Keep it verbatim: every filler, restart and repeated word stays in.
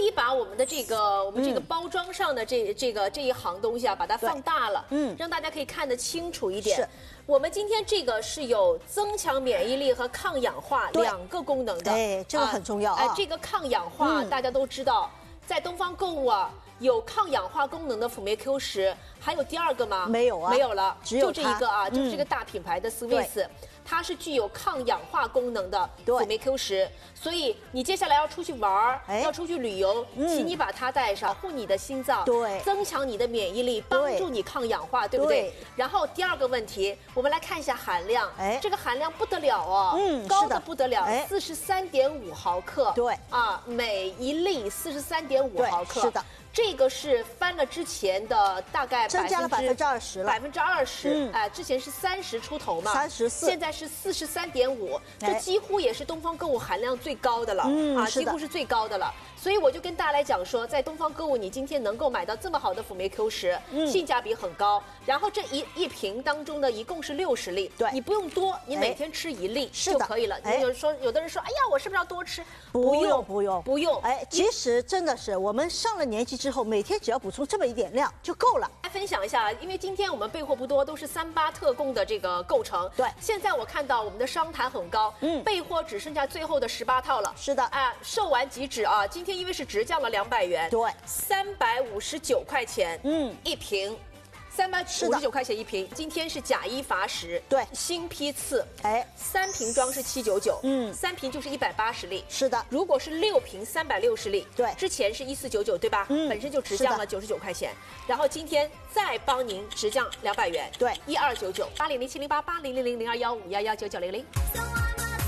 意把我们的这个我们这个包装上的这、嗯、这个这一行东西啊，把它放大了，嗯，让大家可以看得清楚一点。是，我们今天这个是有增强免疫力和抗氧化两个功能的， 哎，这个很重要啊。 哎、呃，这个抗氧化、嗯、大家都知道，在东方购物啊。有抗氧化功能的辅酶 Q 十，还有第二个吗？ 没有啊， 没有了， 只有就这一个啊，嗯、就是这个大品牌的 Swiss， 它是具有抗氧化功能的辅酶 Q 十，所以你接下来要出去玩，哎、要出去旅游，嗯、请你把它带上，保护你的心脏，对，增强你的免疫力，帮助你抗氧化，对不对？对。然后第二个问题，我们来看一下含量，哎，这个含量不得了哦，嗯，高的不得了，四十三点五毫克，对，啊，每一粒四十三点五毫克，是的。这个是翻了之前的大概增加了百分之二十了， 百分之二十，哎，之前是三十出头嘛， 三十四， 现在是四十三点五，这几乎也是东方购物含量最高的了，嗯、啊，几乎是最高的了。所以我就跟大家来讲说，在东方购物，你今天能够买到这么好的辅酶 Q 十，嗯，性价比很高。然后这一一瓶当中呢，一共是六十粒，对，你不用多，你每天吃一粒就可以了。哎，有说有的人说，哎呀，我是不是要多吃？ 不用，不用， 不用。 哎，其实真的是我们上了年纪之后，每天只要补充这么一点量就够了。 来分享一下，因为今天我们备货不多，都是三八特供的这个构成。对，现在我看到我们的商谈很高，嗯，备货只剩下最后的十八套了。是的，哎，售完即止啊！今天因为是直降了两百元，对，三百五十九块钱，嗯，一瓶。三百五十九块钱一瓶，今天是假一罚十，对，新批次，哎，三瓶装是七九九，嗯，三瓶就是一百八十粒，是的。如果是六瓶三百六十粒，对，之前是一四九九，对吧？嗯，本身就直降了九十九块钱，然后今天再帮您直降两百元，对，一二九九八零零七零八八零零零零二幺五幺幺九九零零。